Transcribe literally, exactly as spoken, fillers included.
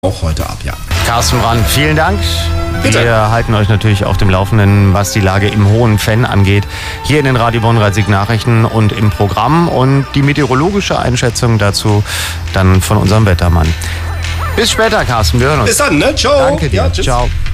auch heute ab, ja. Carsten Brand, vielen Dank. Bitte. Wir halten euch natürlich auf dem Laufenden, was die Lage im Hohen Venn angeht. Hier in den Radio Bonn-Rhein-Sieg Nachrichten und im Programm. Und die meteorologische Einschätzung dazu dann von unserem Wettermann. Bis später, Carsten. Wir hören uns. Bis dann, ne? Ciao. Danke dir. Ja, tschüss. Ciao.